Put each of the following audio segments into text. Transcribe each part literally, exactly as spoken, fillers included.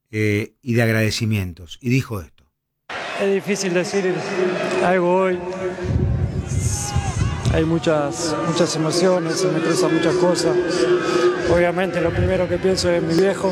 eh, y de agradecimientos. Y dijo esto. Es difícil decir algo hoy. Hay muchas, muchas emociones, se me cruzan muchas cosas. Obviamente lo primero que pienso es mi viejo.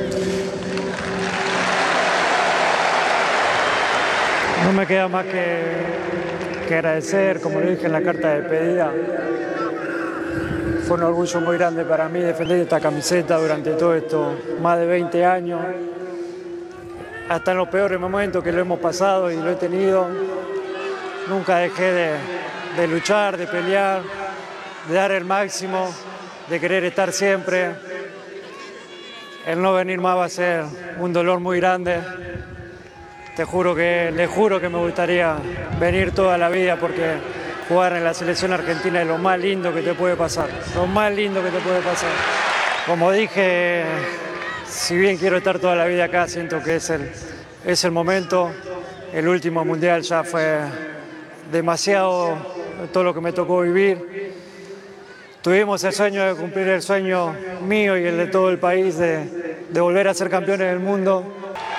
No me queda más que, que agradecer, como lo dije en la carta de despedida. Fue un orgullo muy grande para mí defender esta camiseta durante todo esto, más de veinte años. Hasta en los peores momentos que lo hemos pasado y lo he tenido, nunca dejé de, de luchar, de pelear, de dar el máximo, de querer estar siempre. El no venir más va a ser un dolor muy grande. Te juro que, le juro que me gustaría venir toda la vida porque jugar en la selección argentina es lo más lindo que te puede pasar, lo más lindo que te puede pasar. Como dije, si bien quiero estar toda la vida acá, siento que es el, es el momento. El último mundial ya fue demasiado todo lo que me tocó vivir. Tuvimos el sueño de cumplir el sueño mío y el de todo el país de, de volver a ser campeones del mundo.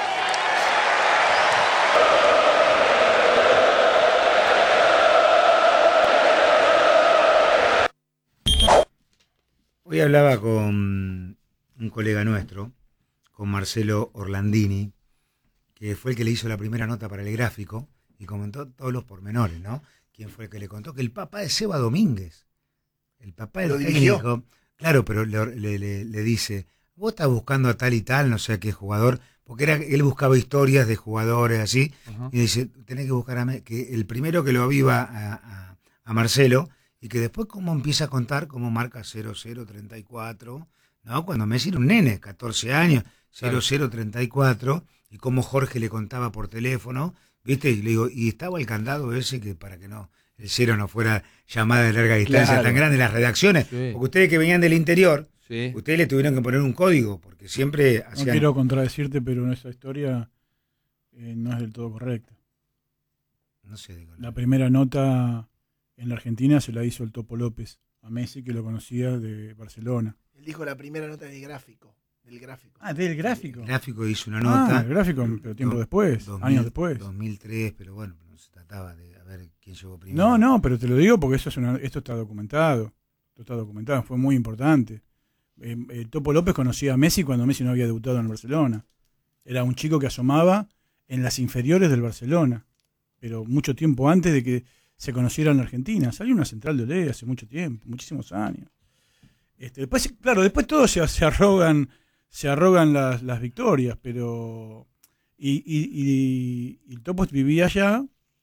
Hoy hablaba con un colega nuestro, con Marcelo Orlandini, que fue el que le hizo la primera nota para el gráfico y comentó todos los pormenores, ¿no? ¿Quién fue el que le contó? Que el papá de Seba Domínguez, el papá del técnico, claro, pero le, le, le, le dice, vos estás buscando a tal y tal, no sé a qué jugador, porque era, él buscaba historias de jugadores así, uh-huh. Y dice, tenés que buscar a me que el primero que lo aviva a, a, a Marcelo, y que después cómo empieza a contar, cómo marca cero cero treinta y cuatro, ¿no? Cuando Messi era un nene, catorce años, cero cero treinta y cuatro, y cómo Jorge le contaba por teléfono, ¿viste? Y le digo, y estaba el candado ese que para que no el cero no fuera llamada de larga distancia, claro, tan grande en las redacciones, sí. Porque ustedes que venían del interior, sí. Ustedes le tuvieron que poner un código, porque siempre hacían... No quiero contradecirte, pero en esa historia eh, no es del todo correcta. No sé. De la primera nota en la Argentina se la hizo el Topo López a Messi, que lo conocía de Barcelona. Él dijo la primera nota del gráfico. Del gráfico. Ah, del gráfico. El gráfico hizo una nota. Ah, el gráfico, pero tiempo do, después, dos mil, años después. dos mil tres, pero bueno, no se trataba de a ver quién llegó primero. No, no, pero te lo digo porque eso es una, esto está documentado. Esto está documentado, fue muy importante. Eh, el Topo López conocía a Messi cuando Messi no había debutado en el Barcelona. Era un chico que asomaba en las inferiores del Barcelona, pero mucho tiempo antes de que se conociera en la Argentina. Salió una central de Olé hace mucho tiempo, muchísimos años. Este, después, claro, después todos se, se arrogan, se arrogan las, las victorias, pero y, y, y, y el Topo vivía allá,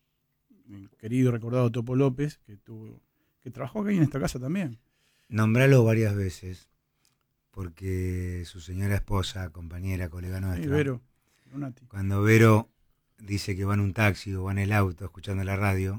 el querido recordado Topo López, que tuvo, que trabajó aquí en esta casa también. Nombralo varias veces, porque su señora esposa, compañera, colega nuestra, sí, Vero, cuando Vero dice que va en un taxi o va en el auto escuchando la radio,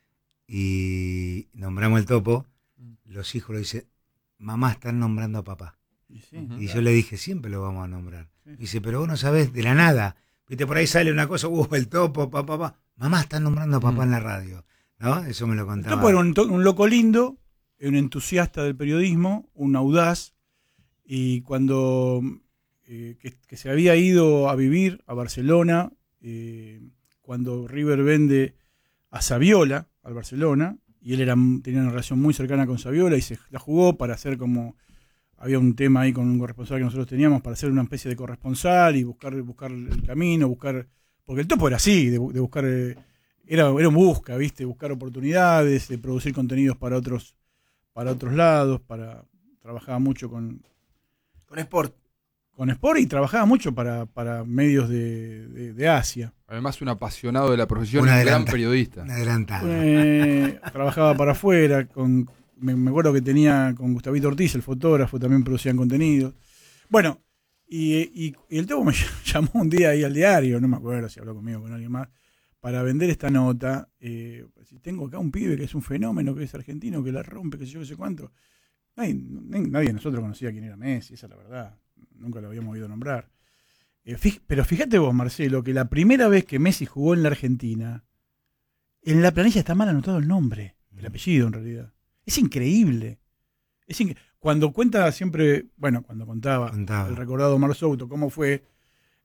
y nombramos el Topo, los hijos le dicen, mamá, están nombrando a papá. Y, sí, y yo le dije, siempre lo vamos a nombrar. Sí. Dice, pero vos no sabés de la nada. Viste, por ahí sale una cosa, uh, el Topo, papá, papá. Mamá, están nombrando a papá mm. en la radio. ¿No? Eso me lo contaba. El Topo era un, un loco lindo, un entusiasta del periodismo, un audaz, y cuando eh, que, que se había ido a vivir a Barcelona, eh, cuando River vende a Saviola al Barcelona, y él era, tenía una relación muy cercana con Saviola y se la jugó para hacer como, había un tema ahí con un corresponsal que nosotros teníamos, para hacer una especie de corresponsal y buscar, buscar el camino, buscar, porque el Topo era así, de, de buscar, era, era un busca, ¿viste? Buscar oportunidades, de producir contenidos para otros, para otros lados, para, trabajaba mucho con... Con Sport. Con Sport y trabajaba mucho para, para medios de, de, de Asia. Además, un apasionado de la profesión y un gran periodista. Un adelantado. Eh, trabajaba para afuera, con, me, me acuerdo que tenía con Gustavito Ortiz, el fotógrafo, también producían contenidos. Bueno, y, y, y el Topo me llamó un día ahí al diario, no me acuerdo si habló conmigo o con alguien más, para vender esta nota. Eh, si tengo acá un pibe que es un fenómeno, que es argentino, que la rompe, que sé yo, qué sé cuánto. Nadie, nadie de nosotros conocía quién era Messi, esa es la verdad. Nunca lo habíamos oído nombrar. Eh, fij, pero fíjate vos, Marcelo, que la primera vez que Messi jugó en la Argentina, en la planilla está mal anotado el nombre, el apellido en realidad. Es increíble. Es inc- cuando cuenta siempre, bueno, cuando contaba, contaba el recordado Omar Souto cómo fue